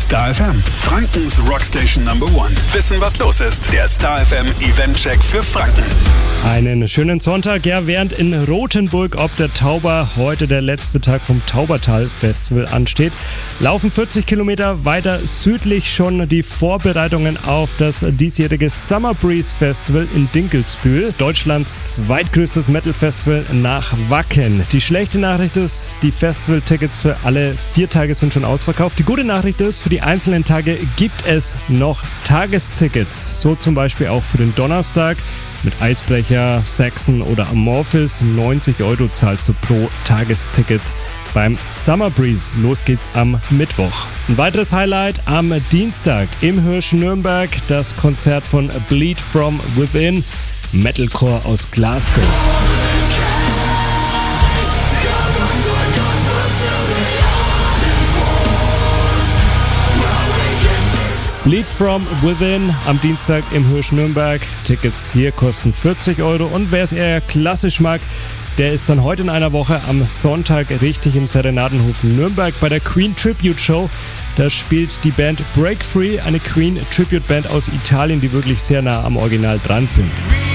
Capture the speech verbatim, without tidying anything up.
Star F M, Frankens Rockstation Number One. Wissen, was los ist. Der Star F M Eventcheck für Franken. Einen schönen Sonntag. Ja, während in Rothenburg ob der Tauber heute der letzte Tag vom Taubertal-Festival ansteht, laufen vierzig Kilometer weiter südlich schon die Vorbereitungen auf das diesjährige Summer Breeze Festival in Dinkelsbühl, Deutschlands zweitgrößtes Metal-Festival nach Wacken. Die schlechte Nachricht ist, die Festival-Tickets für alle vier Tage sind schon ausverkauft. Die gute Nachricht ist, für die einzelnen Tage gibt es noch Tagestickets. So zum Beispiel auch für den Donnerstag mit Eisbrecher, Saxon oder Amorphis. neunzig Euro zahlst du pro Tagesticket beim Summer Breeze. Los geht's am Mittwoch. Ein weiteres Highlight am Dienstag im Hirsch Nürnberg, das Konzert von Bleed From Within, Metalcore aus Glasgow. Bleed From Within am Dienstag im Hirsch Nürnberg. Tickets hier kosten vierzig Euro und wer es eher klassisch mag, der ist dann heute in einer Woche am Sonntag richtig im Serenadenhof Nürnberg bei der Queen Tribute Show. Da spielt die Band Break Free, eine Queen Tribute Band aus Italien, die wirklich sehr nah am Original dran sind.